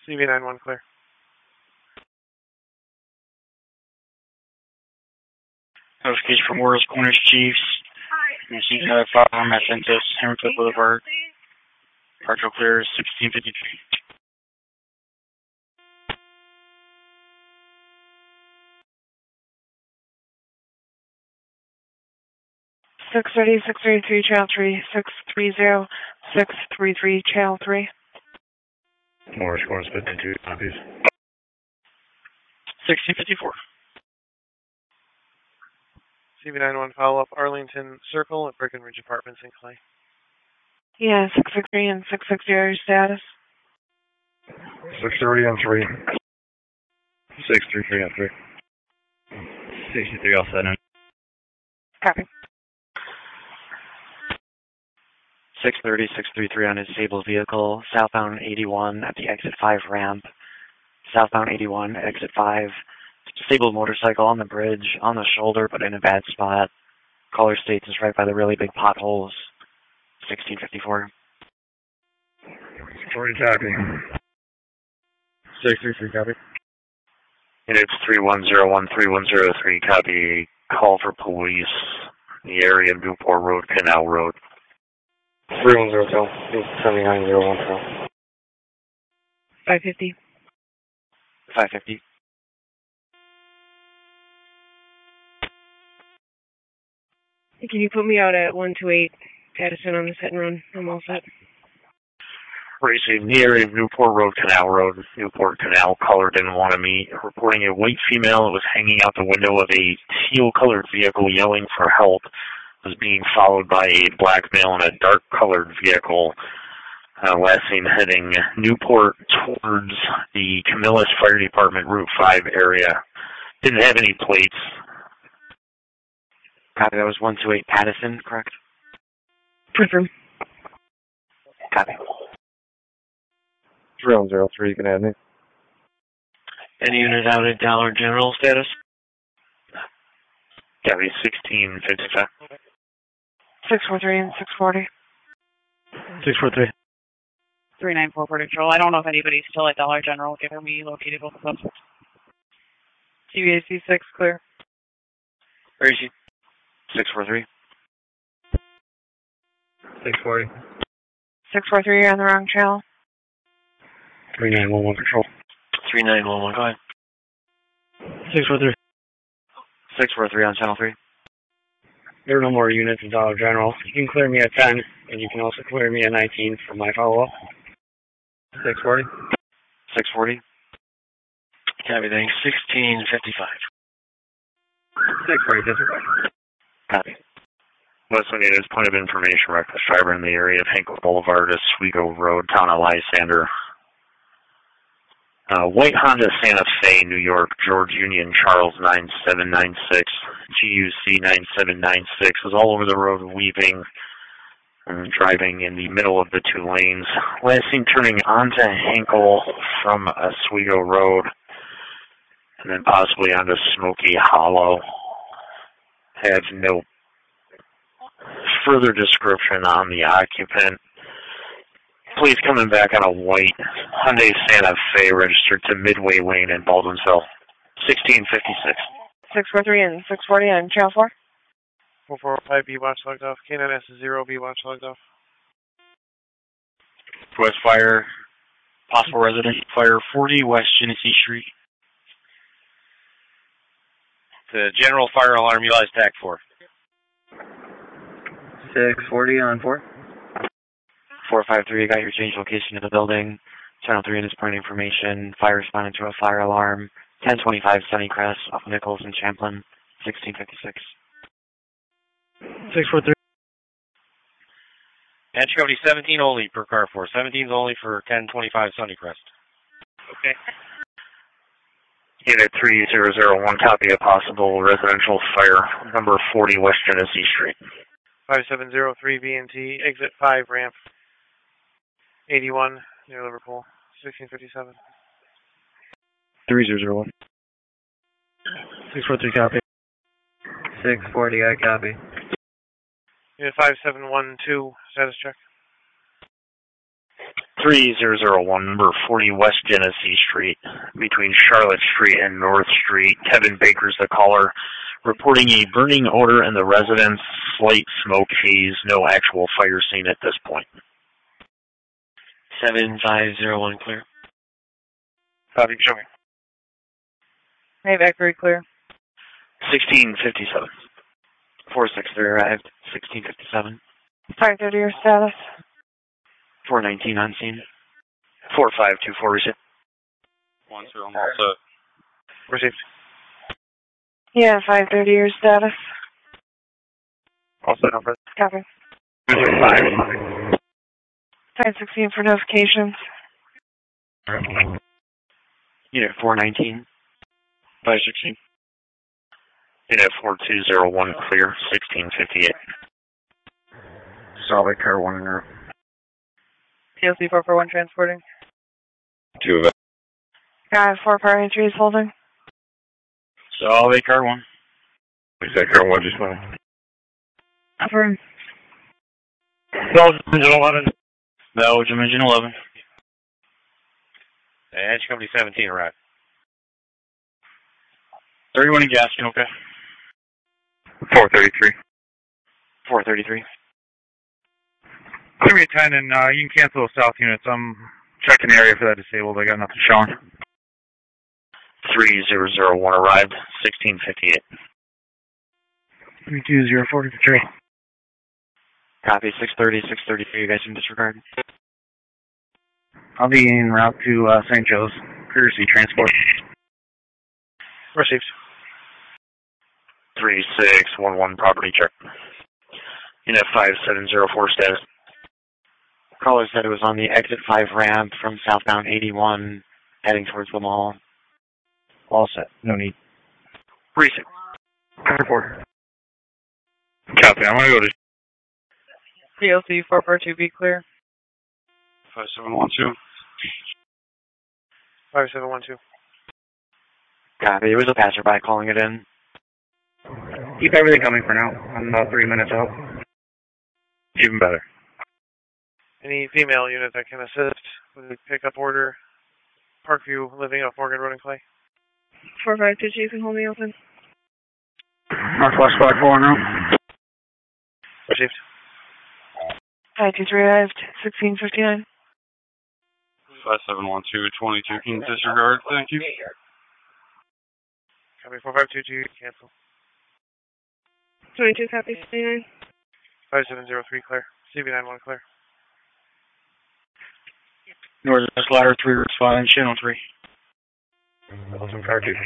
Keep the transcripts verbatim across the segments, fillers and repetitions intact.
C V nine one clear. Notification for Warriors Corners Chiefs. Received another firearm at Sentis, Hammerfoot Boulevard. Partial clear, sixteen fifty-three. six thirty, six thirty-three, channel three, six three zero, six three three, channel three. Morris Corners fifty-two, copies. sixteen fifty-four. C V nine one follow-up, Arlington Circle at Breckenridge Apartments in Clay. Yeah, six six three and six six zero, your status? six thirty on three. six three three on three. sixty-three all set in. Copy. six thirty, six thirty-three on a disabled vehicle, southbound eighty-one at the exit five ramp. Southbound eighty-one, exit five. Disabled motorcycle on the bridge, on the shoulder, but in a bad spot. Caller states is right by the really big potholes. sixteen fifty-four. Sorry, copy. six three three, copy. Units three one zero one, three one zero three, copy. Call for police in the area of Newport Road, Canal Road. three one zero two, seventy-nine zero one two. five fifty. five fifty. Can you put me out at one two eight Addison on the set and run? I'm all set. Racing the area of Newport Road, Canal Road, Newport Canal, caller didn't want to meet. Reporting a white female that was hanging out the window of a teal-colored vehicle yelling for help. Was being followed by a black male in a dark-colored vehicle. Uh, last seen heading Newport towards the Camillus Fire Department Route five area. Didn't have any plates. Copy, that was one two eight Addison, correct? Confirm. Copy. three one zero three, you can add me. Any unit out at Dollar General status? Copy, sixteen fifty-five. six four three and six forty. six four three. three nine four Border Patrol. I don't know if anybody's still at Dollar General. Given we located both of them. T V A C six, clear. Where is she? six four three. six forty. six four three, you're on the wrong channel. three nine one one control. three nine one one, go ahead. six four three. six four three on channel three. There are no more units in Dollar General. You can clear me at ten, and you can also clear me at nineteen for my follow-up. six forty. six forty. Copy, thanks. sixteen fifty-five. six forty, disregard. Copy. Westland Units, point of information, reckless driver in the area of Hinkle Boulevard, Oswego Road, town of Lysander. Uh, white Honda Santa Fe, New York, George Union, Charles nine seven nine six, G U C nine seven nine six, was all over the road weaving and driving in the middle of the two lanes. Last seen turning onto Hinkle from Oswego Road and then possibly onto Smoky Hollow. Had no further description on the occupant. Police coming back on a white Hyundai Santa Fe registered to Midway Lane in Baldwinsville. sixteen fifty-six. six four three and six forty on channel four. four four five B watch logged off. K nine S zero B watch logged off. West Fire, possible resident, Fire forty, West Genesee Street. The general fire alarm, utilize TAC four. six forty on four. four five three, got your change location of the building. Channel three in its point information. Fire responding to a fire alarm. ten twenty-five Sunnycrest off Nichols and Champlin. sixteen fifty-six. six four three. And Chevy seventeen only per car four. seventeen's only for ten twenty-five Sunnycrest. Okay. Unit three zero zero one, copy a possible residential fire, number forty West Genesee Street. five seven zero three B and T, exit five, ramp eighty-one, near Liverpool, sixteen fifty-seven. three zero zero one. six four three, copy. six forty, I copy. Unit five seven one two, status check. three zero zero one, number forty West Genesee Street, between Charlotte Street and North Street. Kevin Baker's the caller, reporting a burning odor in the residence, slight smoke haze, no actual fire scene at this point. seven five zero one clear. Copy, show me. Maybach, very clear. sixteen fifty-seven. four six three arrived. sixteen fifty-seven. five thirty, your status. four nineteen on scene. four five two four, receive. One, two, I'm all set. Received. Yeah, five thirty, your status. Also, no press. Copy. Five. five sixteen for notifications. Unit four nineteen. five sixteen. Unit four two zero one, clear, sixteen fifty-eight. Solid car one in row. T L C four four one transporting. Two of it. Guy four priority three is holding. Solid car one. Is that car one just went? Affirm. Belgium engine eleven. Belgium engine eleven. Engine company seventeen arrived. thirty-one in Gaskin, okay. four thirty-three. four thirty-three. Give me a ten, and uh, you can cancel the south units. I'm checking the area for that disabled. I got nothing showing. three zero zero one arrived, sixteen fifty-eight. three two zero four three. Copy, six thirty, six thirty-three, you guys can disregard. I'll be en route to uh, Saint Joe's. Courtesy transport. Received. three six one one, property check. Unit five seven zero four, status. Caller said it was on the exit five ramp from southbound eighty-one, heading towards the mall. All set. No need. Recent. Report. Copy. I'm going to go to T L C four four two, be clear. five seven one two. five seven one two. Copy, it was a passerby calling it in. Keep everything coming for now. I'm about three minutes out. Even better. Any female unit that can assist with the pickup order? Parkview, living off Morgan Road and Clay. four five two two, you can hold me open. Northwest five four now. Received. five two three arrived, sixteen fifty-nine. five seven one two, twenty-two, can disregard, thank you. Copy four five two two, cancel. twenty-two, copy, seventy-nine. five seven zero three, clear. C B nine one, clear. Northwest ladder three, responding, channel three. Belgium car two.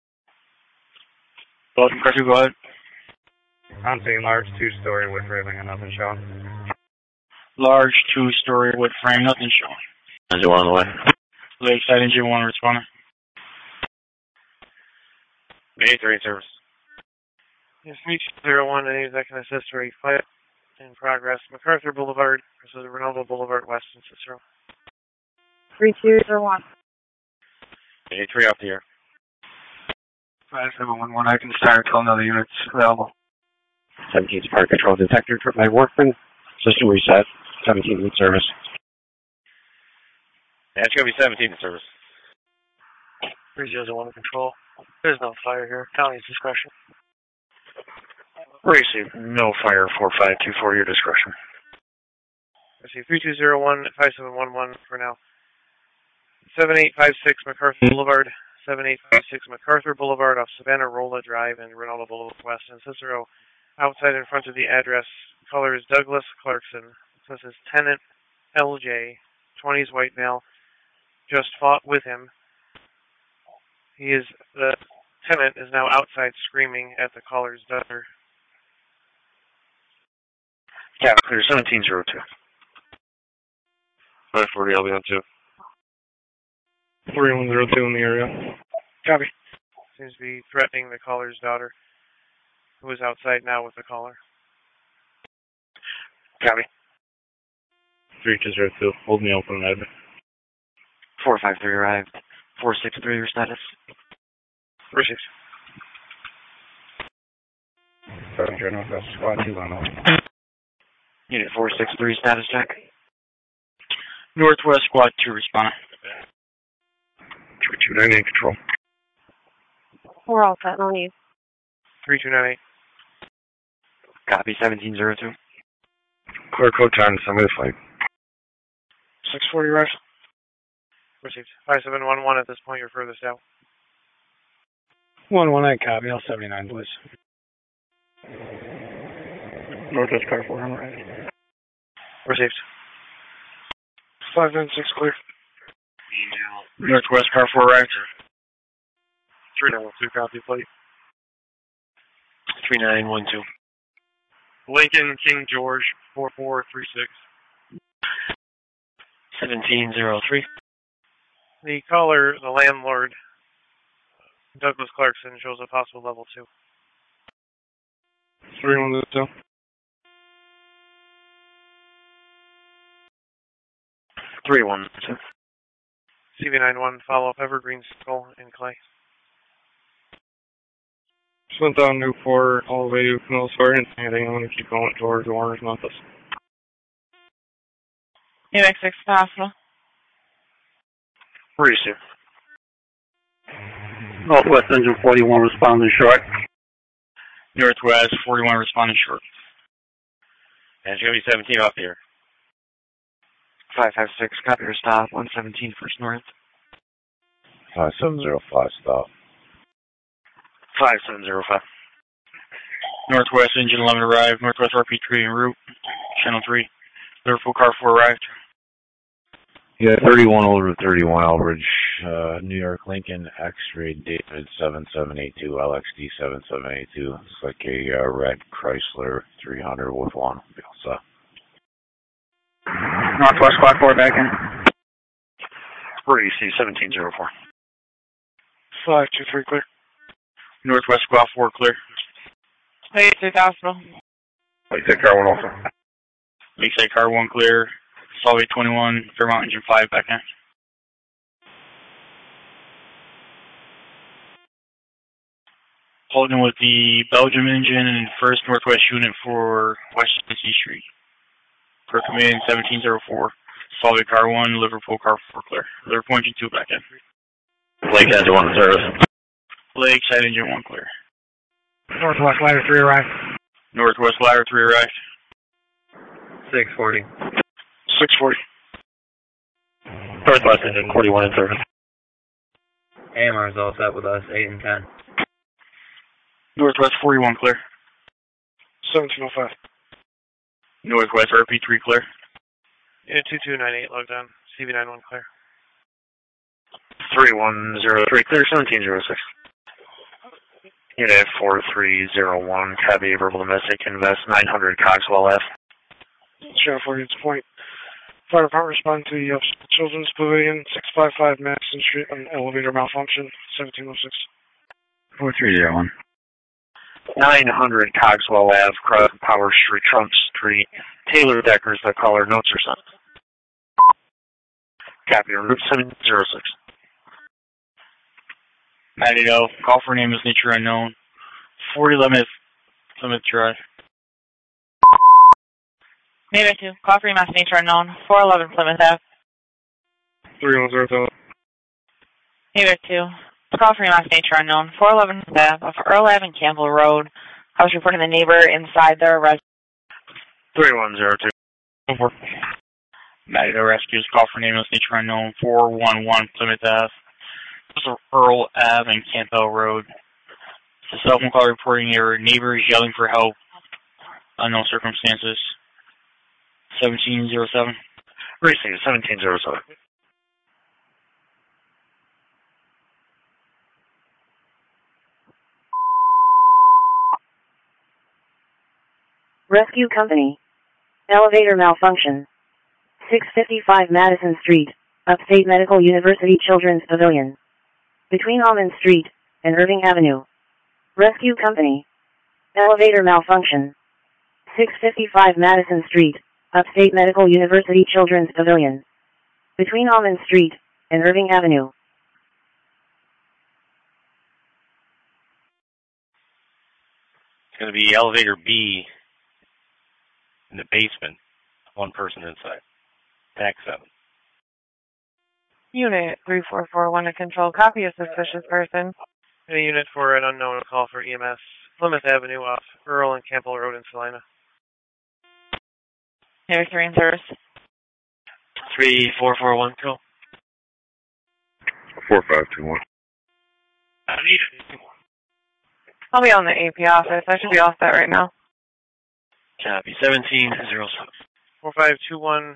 Belgium car two, go ahead. I'm seeing large two-story wood railing and nothing showing. Large two-story wood frame, nothing showing. Engine one on the way. Lakeside engine one responding. eighty-three in service. Yes, three two zero one, any that can assist for a flight in progress. MacArthur Boulevard versus Ronaldo Boulevard, West in Cicero. three two zero one. eighty-three off the air. five seven one one, I can start till another unit's available. seventeen's Park Control Detector, trip my workman. System reset. seventeen in service. That's going to be seventeen in service. three zero one control. There's no fire here. County's discretion. Receive. No fire, four five two four, your discretion. Receive three two zero one, five seven one one for now. seven eight five six MacArthur Boulevard. seven eight five six MacArthur Boulevard off Savannah Rolla Drive and Ronaldo Boulevard West in Cicero. Outside in front of the address, color is Douglas Clarkson. This is tenant L J, twenties white male. Just fought with him. He is, the tenant is now outside screaming at the caller's daughter. Yeah, clear, seventeen zero two. five forty, I'll be on two. three one zero two in the area. Copy. Seems to be threatening the caller's daughter, who is outside now with the caller. Copy. three two zero two, hold me open, Edmund. four five three arrived. four six three, your status. Received. Unit four six three, status check. Northwest Squad two responding. three two nine eight control. We're all set, no need. three two nine eight. Copy, seventeen zero two. Clear code ten, send me the flight. six forty rush. Received. five seven one one at this point, you're furthest out. one one eight, copy, L seventy-nine, please. Northwest car four, I'm ready. Received. five nine six clear. Northwest car four arrived. three nine one two, copy, plate. three nine one two. Lincoln King George four four three six. seventeen zero three. The caller, the landlord, Douglas Clarkson, shows a possible level two. three one two. three one two. C V nine one, follow up Evergreen Skull in Clay. Just went down Newport all the way to Millsford and anything. I'm going to keep going towards Warner's Memphis. New X six hospital. Receive. Northwest Engine forty-one responding short. Northwest forty-one responding short. And Chevy seventeen off the air. five five six, copy your stop, one seventeen first north. five seven zero five, stop. five seven zero five. Northwest Engine eleven arrived. Northwest R P three en route. Channel three. Liverpool car four arrived. Yeah, thirty-one over thirty-one Elbridge, uh, New York Lincoln, X-ray David seven seven eight two, L X D seven seven eight two. It's like a uh, red Chrysler three hundred with one. So. Northwest Squad four back in. Receive seventeen zero four. five two three clear. Northwest Squad four clear. Wait, to the hospital. Lakeside car one also. Lakeside car one clear. Solway twenty-one, Fairmount Engine five back in. Holding with the Belgium engine and first Northwest unit for West Tennessee Street. Per command seventeen zero four. Solway car one, Liverpool car four clear. Liverpool engine two back in. Lakeside one service. Lakeside engine one clear. Northwest Ladder three arrived. Northwest Ladder three arrived. six forty. six forty. Northwest Engine forty-one in service. A M R is all set with us, eight and ten. Northwest forty-one clear. seventeen oh five. Northwest R P three clear. Yeah, two two nine eight logged on. C V nine one clear. three one zero three clear, seventeen zero six. Unit four three zero one, Cabby, verbal domestic, invest nine hundred Coxwell F. Channel four units point. Fire department respond to the uh, Children's Pavilion, six five five Madison Street, an elevator malfunction, seventeen oh six. four three zero one. nine hundred Cogswell Ave, Cross Power Street, Trump Street. Taylor Decker's the caller. Notes are sent. Copy, route seven zero six. ninety oh, call for name is nature unknown. forty Plymouth, Plymouth Drive. Native two, call for mass nature unknown, four eleven Plymouth Ave. three one zero two. Native two, call for mass nature unknown, four eleven Plymouth Ave, off Earl Ave and Campbell Road. I was reporting the neighbor inside their residence. three one zero two. Over. ninety oh rescues, call for name is nature unknown, four one one Plymouth Ave. This is Earl Ave and Campbell Road. It's a cell phone call reporting your neighbors yelling for help. Unknown circumstances. seventeen zero seven. Racing seventeen zero seven. Rescue Company. Elevator malfunction. six fifty-five Madison Street, Upstate Medical University Children's Pavilion. Between Almond Street and Irving Avenue. Rescue Company. Elevator malfunction. six fifty-five Madison Street, Upstate Medical University Children's Pavilion. Between Almond Street and Irving Avenue. It's going to be elevator B in the basement. One person inside. Pack seven. Unit three four four one to control. Copy a suspicious person. And a unit for an unknown call for E M S. Plymouth Avenue off Earl and Campbell Road in Salina. Neighbor three in service. three four four one, go. four five two one. I'll be on the A P office. I should be off that right now. Copy. seventeen zero seven. four five two one.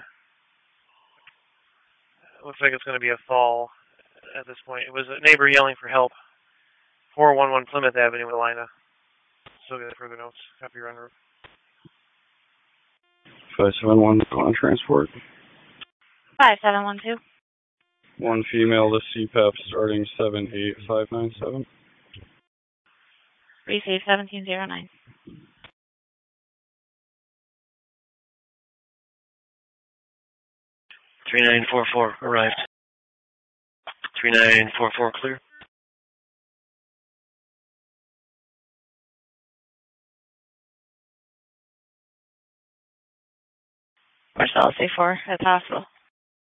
Looks like it's going to be a fall at this point. It was a neighbor yelling for help. four one one Plymouth Avenue, Salina. Still get further notes. Copy your en route. five seven one, on transport. five seven one two. One female to C P A P starting seven eight five nine seven. Receive seventeen zero nine. three nine four four, arrived. three nine four four, clear. Marcellus A four at the hospital.